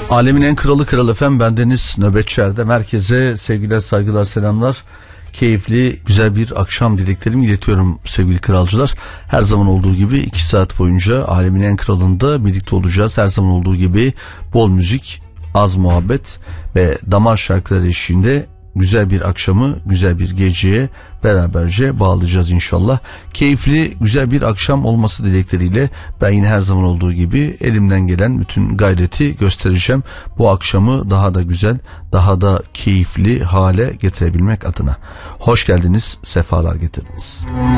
Alemin en kralı Kral FM, bendeniz Nöbetçi Erdem. Herkese sevgiler, saygılar, selamlar. Keyifli, güzel bir akşam dileklerimi iletiyorum sevgili kralcılar. Her zaman olduğu gibi 2 saat boyunca Alemin en kralında birlikte olacağız. Her zaman olduğu gibi bol müzik, az muhabbet ve damar şarkıları eşliğinde güzel bir akşamı, güzel bir geceye beraberce bağlayacağız inşallah. Keyifli, güzel bir akşam olması dilekleriyle ben yine her zaman olduğu gibi elimden gelen bütün gayreti göstereceğim. Bu akşamı daha da güzel, daha da keyifli hale getirebilmek adına. Hoş geldiniz, sefalar getirdiniz.